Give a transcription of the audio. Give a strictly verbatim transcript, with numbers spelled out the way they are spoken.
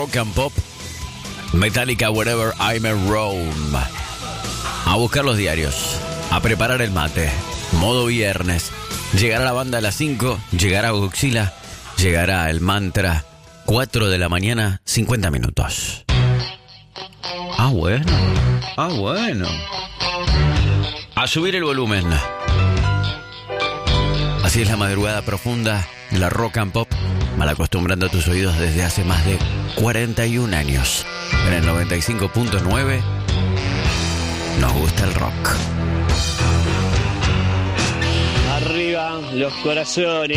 Rock and Pop, Metallica, Wherever I May Roam. A buscar los diarios, a preparar el mate, modo viernes. Llegará la banda a las cinco, llegará Godzilla, llegará el mantra, cuatro de la mañana, cincuenta minutos. Ah, bueno, ah, bueno. A subir el volumen. Así es la madrugada profunda de la Rock and Pop, mal acostumbrando a tus oídos desde hace más de cuarenta y un años. En el noventa y cinco punto nueve nos gusta el rock. Arriba los corazones.